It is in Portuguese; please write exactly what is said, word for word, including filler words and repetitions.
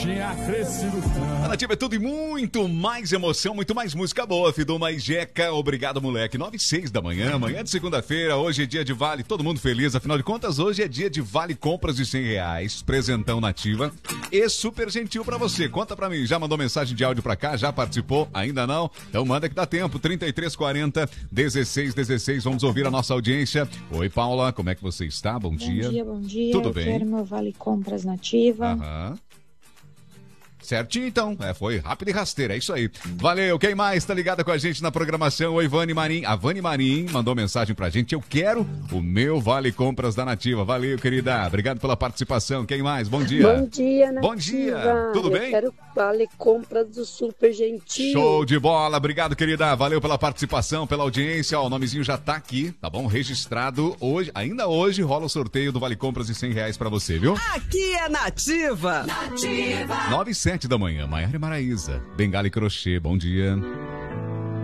tinha crescido tanto. A Nativa é tudo e muito mais emoção, muito mais música boa. Fidu mais Jeca, obrigado, moleque. nove e seis da manhã, amanhã de segunda-feira. Hoje é dia de vale, todo mundo feliz. Afinal de contas, hoje é dia de vale compras de cem reais. Presentão Nativa e super gentil pra você. Conta pra mim, já mandou mensagem de áudio pra cá? Já participou? Ainda não? Então manda que dá tempo. trinta e três quarenta, dezesseis dezesseis. Vamos ouvir a nossa audiência. Oi, Paula, como é que você está? Bom, Bom dia. Bom dia, bom dia. Tudo Eu bem? quero meu vale compras Nativa. Aham. Certinho, então. É, foi rápido e rasteiro, é isso aí. Valeu. Quem mais tá ligada com a gente na programação? Oi, Vani Marim. A Vani Marim mandou mensagem pra gente. Eu quero o meu Vale Compras da Nativa. Valeu, querida. Obrigado pela participação. Quem mais? Bom dia. Bom dia, Nativa. Bom dia. Tudo Eu bem? quero vale compras do Super Gentil. Show de bola. Obrigado, querida. Valeu pela participação, pela audiência. Ó, o nomezinho já tá aqui, tá bom? Registrado. Hoje, ainda hoje rola o sorteio do Vale Compras de cem reais pra você, viu? Aqui é Nativa. Nativa. nove e sete da manhã, Maiara e Maraísa, Bengala e Crochê, bom dia.